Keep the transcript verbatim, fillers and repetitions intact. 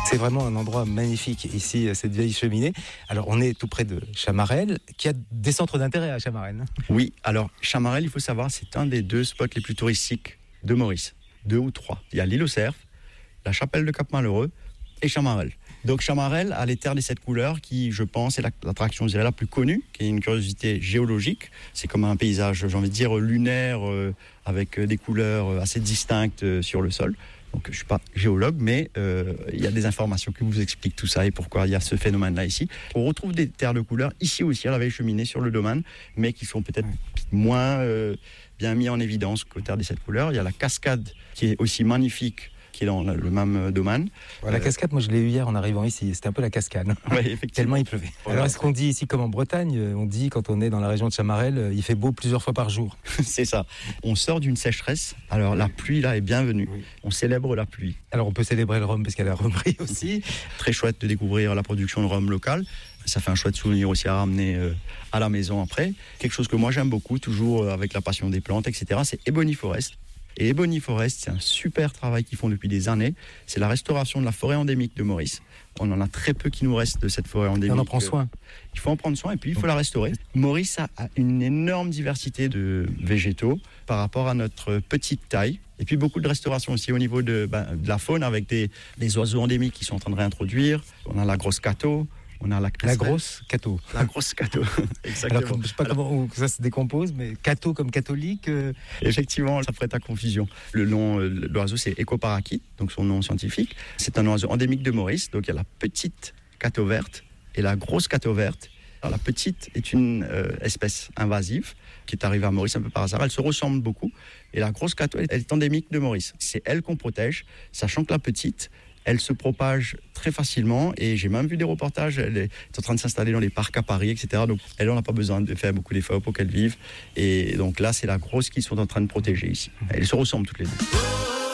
C'est vraiment un endroit magnifique ici, cette vieille cheminée. Alors on est tout près de Chamarel, qui a des centres d'intérêt à Chamarel. Oui, alors Chamarel, il faut savoir, c'est un des deux spots les plus touristiques de Maurice. Deux ou trois. Il y a l'île aux Cerfs, la chapelle de Cap-Malheureux et Chamarel. Donc Chamarel a les terres des sept couleurs qui, je pense, est l'attraction la plus connue, qui est une curiosité géologique. C'est comme un paysage, j'ai envie de dire, lunaire, euh, avec des couleurs assez distinctes euh, sur le sol. Donc, je ne suis pas géologue, mais euh, il y a des informations qui vous expliquent tout ça et pourquoi il y a ce phénomène-là ici. On retrouve des terres de couleur ici aussi à la vieille cheminée sur le domaine, mais qui sont peut-être moins euh, bien mis en évidence qu'aux terres des sept couleurs. Il y a la cascade qui est aussi magnifique, qui est dans le même domaine. La cascade, moi je l'ai eu hier en arrivant ici, c'était un peu la cascade. Oui, effectivement. Tellement il pleuvait. Voilà. Alors est-ce qu'on dit ici comme en Bretagne, on dit quand on est dans la région de Chamarel, il fait beau plusieurs fois par jour? C'est ça. On sort d'une sécheresse, alors la pluie là est bienvenue. Oui. On célèbre la pluie. Alors on peut célébrer le rhum parce qu'il y a la rhumerie aussi. Très chouette de découvrir la production de rhum local. Ça fait un chouette souvenir aussi à ramener euh, à la maison après. Quelque chose que moi j'aime beaucoup, toujours euh, avec la passion des plantes, et cetera. C'est Ebony Forest. Et Ebony Forest, c'est un super travail qu'ils font depuis des années. C'est la restauration de la forêt endémique de Maurice. On en a très peu qui nous reste de cette forêt endémique. Et on en prend soin. Il faut en prendre soin et puis il faut la restaurer. Maurice a une énorme diversité de végétaux par rapport à notre petite taille. Et puis beaucoup de restauration aussi au niveau de, ben, de la faune avec des, des oiseaux endémiques qui sont en train de réintroduire. On a la grosse cato. On a la, la grosse cato. La grosse cato, exactement. Alors, je ne sais pas Alors, comment ça se décompose, mais cato comme catholique euh... Effectivement, ça prête à confusion. Le nom de l'oiseau, c'est Echoparaquite, donc son nom scientifique. C'est un oiseau endémique de Maurice. Donc il y a la petite cato verte et la grosse cato verte. Alors, la petite est une euh, espèce invasive qui est arrivée à Maurice un peu par hasard. Elle se ressemble beaucoup. Et la grosse cato, elle est endémique de Maurice. C'est elle qu'on protège, sachant que la petite, elle se propage très facilement et j'ai même vu des reportages, elle est en train de s'installer dans les parcs à Paris, et cetera. Donc elle, on n'a pas besoin de faire beaucoup d'efforts pour qu'elle vive. Et donc là, c'est la grosse qu'ils sont en train de protéger ici. Elles se ressemblent toutes les deux.